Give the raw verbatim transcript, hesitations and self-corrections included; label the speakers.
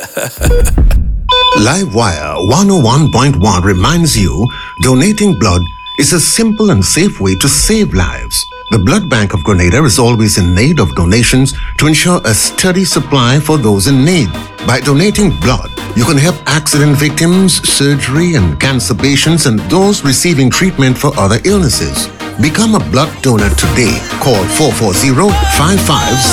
Speaker 1: Livewire one oh one point one reminds you donating blood is a simple and safe way to save lives. The Blood Bank of Grenada is always in need of donations to ensure a steady supply for those in need. By donating blood, you can help accident victims, surgery and cancer patients, and those receiving treatment for other illnesses. Become a blood donor today. Call four four zero, five five